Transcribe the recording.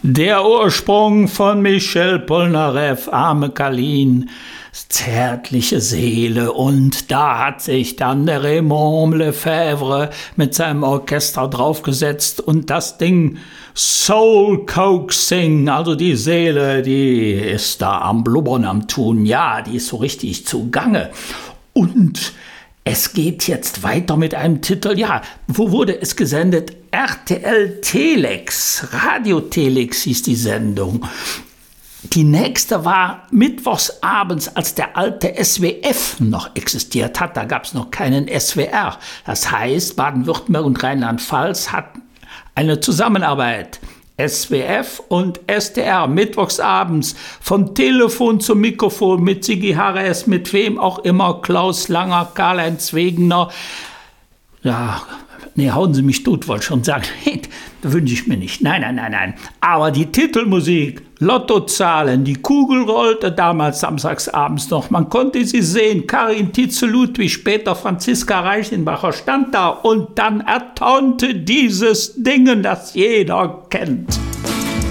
Der Ursprung von Michel Polnareff, Arme Kalin, zärtliche Seele. Und da hat sich dann der Raymond Lefebvre mit seinem Orchester draufgesetzt und das Ding Soul Coaxing, also die Seele, die ist da am Blubbern, am Tun, ja, die ist so richtig zugange. Und es geht jetzt weiter mit einem Titel, ja, wo wurde es gesendet? RTL Telex, Radio Telex hieß die Sendung. Die nächste war mittwochs abends, als der alte SWF noch existiert hat. Da gab es noch keinen SWR. Das heißt, Baden-Württemberg und Rheinland-Pfalz hatten eine Zusammenarbeit. SWF und SDR, mittwochs abends, vom Telefon zum Mikrofon, mit Sigi Harres, mit wem auch immer, Klaus Langer, Karl-Heinz Wegener. Ja, nee, hauen Sie mich tot, wollte schon sagen. Das wünsche ich mir nicht. Nein. Aber die Titelmusik, Lottozahlen, die Kugel rollte damals samstagsabends noch. Man konnte sie sehen. Karin Tietze-Ludwig, später Franziska Reichenbacher, stand da und dann ertönte dieses Ding, das jeder kennt.